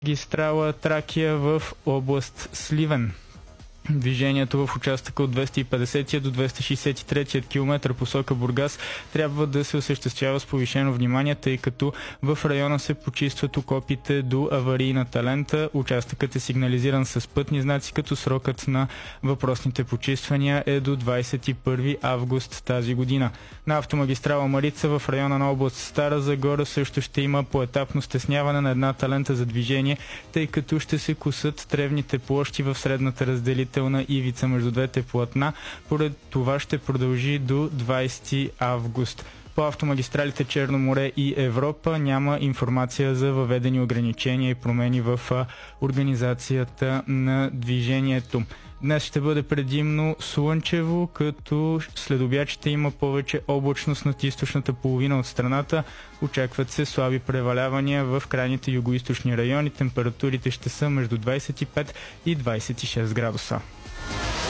Магистрала Тракия в област Сливен. Движението в участъка от 250 до 263 км посока Бургас трябва да се осъществява с повишено внимание, тъй като в района се почистват окопите до аварийната лента. Участъкът е сигнализиран с пътни знаци, като срокът на въпросните почиствания е до 21 август тази година. На автомагистрала Марица в района на област Стара Загора също ще има поетапно стесняване на едната лента за движение, тъй като ще се косат тревните площи в средната разделителна ивица между двете платна. Поред това ще продължи до 20 август. По автомагистралите Черно море и Европа няма информация за въведени ограничения и промени в организацията на движението. Днес ще бъде предимно слънчево, като след обяд ще има повече облачност над източната половина от страната. Очакват се слаби превалявания в крайните югоизточни райони. Температурите ще са между 25 и 26 градуса.